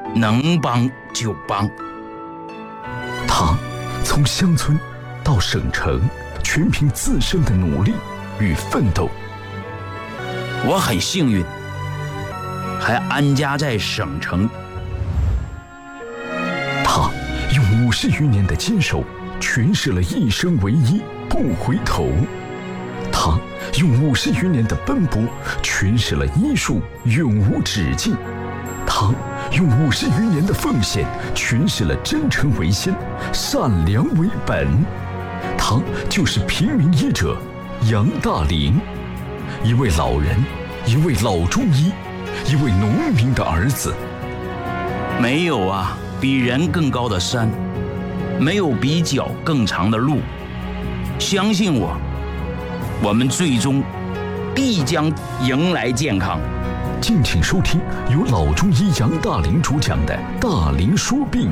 能帮就帮。 他从乡村到省城，全凭自身的努力与奋斗。 我很幸运，还安家在省城。 他用50余年的坚守，诠释了一生唯一，不回头。他用50余年的奔波，诠释了医术永无止境。他用50余年的奉献，诠释了真诚为先，善良为本。他就是平民医者杨大林，一位老人，一位老中医，一位农民的儿子。 没有啊，比人更高的山，没有比脚更长的路。相信我，我们最终必将迎来健康。 敬请收听由老中医杨大林主讲的《大林说病》。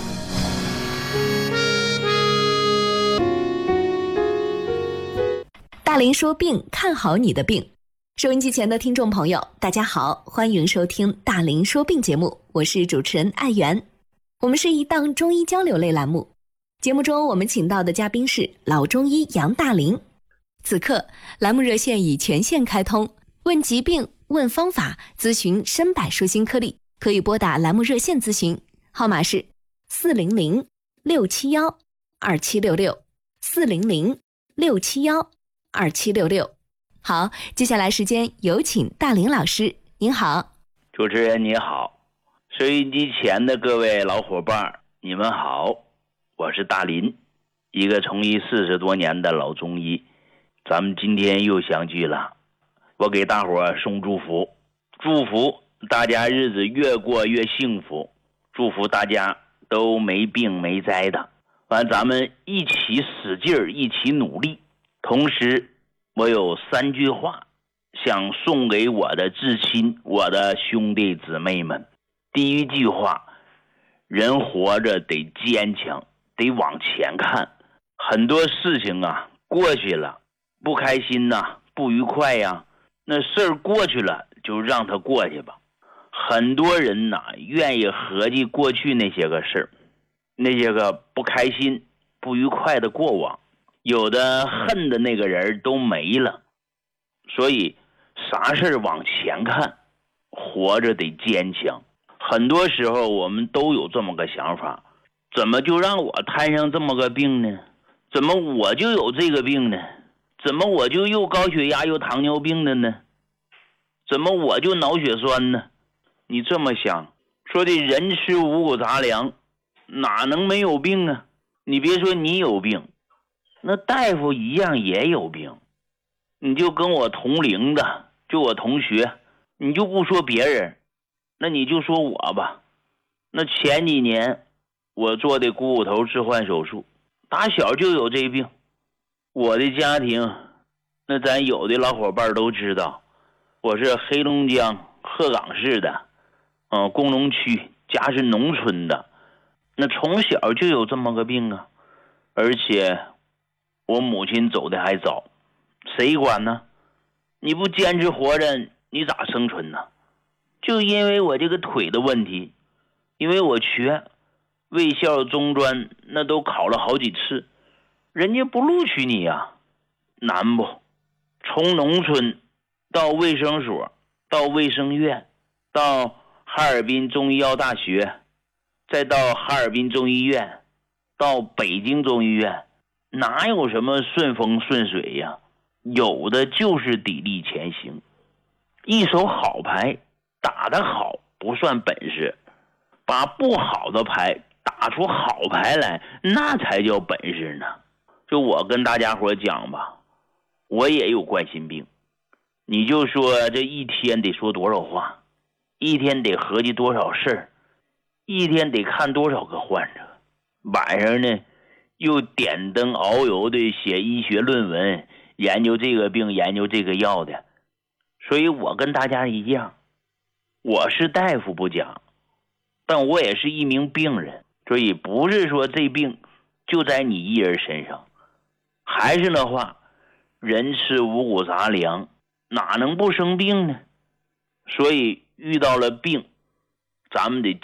大林说病，看好你的病。收音机前的听众朋友，大家好，欢迎收听大林说病节目，我是主持人艾媛。我们是一档中医交流类栏目，节目中我们请到的嘉宾是老中医杨大林。此刻栏目热线已全线开通，问疾病、问方法、咨询身柏舒心颗粒，可以拨打栏目热线咨询，号码是400-671-2766，400-671-2766。好，接下来时间有请大林老师。您好。 主持人你好，收音机前的各位老伙伴你们好，我是大林，一个从医40多年的老中医。咱们今天又相聚了，我给大伙送祝福，祝福大家日子越过越幸福，祝福大家都没病没灾的，完咱们一起使劲儿，一起努力。同时我有3句话想送给我的至亲，我的兄弟姊妹们。第一句话，人活着得坚强，得往前看。很多事情啊过去了，不开心啊，不愉快呀，那事儿过去了就让它过去吧。很多人呐愿意合计过去那些个事儿，那些个不开心不愉快的过往，有的恨的那个人都没了。所以啥事儿往前看，活着得坚强。很多时候我们都有这么个想法，怎么就让我摊上这么个病呢？怎么我就有这个病呢？怎么我就又高血压又糖尿病的呢？怎么我就脑血栓呢？你这么想，说的人吃五谷杂粮，哪能没有病啊？你别说你有病，那大夫一样也有病。你就跟我同龄的，就我同学，你就不说别人，那你就说我吧。那前几年我做的股骨头置换手术，打小就有这病。我的家庭，那咱有的老伙伴都知道，我是黑龙江鹤岗市的，工农区，家是农村的。那从小就有这么个病啊，而且我母亲走的还早，谁管呢？你不坚持活着，你咋生存呢？就因为我这个腿的问题，因为我瘸，卫校中专那都考了好几次，人家不录取你呀，难不？从农村到卫生所，到卫生院，到哈尔滨中医药大学，再到哈尔滨中医院，到北京中医院，哪有什么顺风顺水呀？有的就是砥砺前行。一手好牌打得好不算本事，把不好的牌打出好牌来，那才叫本事呢。就我跟大家伙讲吧，我也有冠心病，你就说这一天得说多少话，一天得合计多少事儿，一天得看多少个患者，晚上呢又点灯熬油的写医学论文，研究这个病研究这个药的。所以我跟大家一样，我是大夫不讲，但我也是一名病人，所以不是说这病就在你一人身上。还是那话，人吃五谷杂粮，哪能不生病呢？所以遇到了病，咱们得